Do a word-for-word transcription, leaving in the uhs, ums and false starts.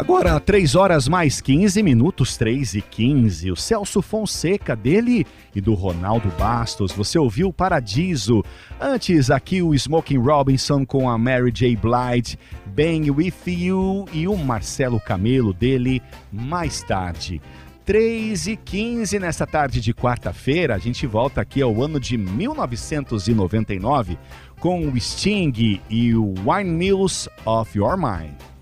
Agora, três horas mais quinze minutos, três e quinze. O Celso Fonseca, dele e do Ronaldo Bastos. Você ouviu Paradiso. Antes, aqui o Smokey Robinson com a Mary J. Blige, Bang With You, e o Marcelo Camelo, dele, Mais Tarde. três e quinze nessa tarde de quarta-feira. A gente volta aqui ao ano de mil novecentos e noventa e nove com o Sting e o Windmills of Your Mind.